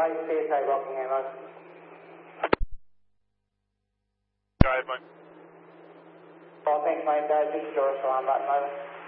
Advise stay side walking animals. Drive, Mike. All things my dad, just door, so I'm not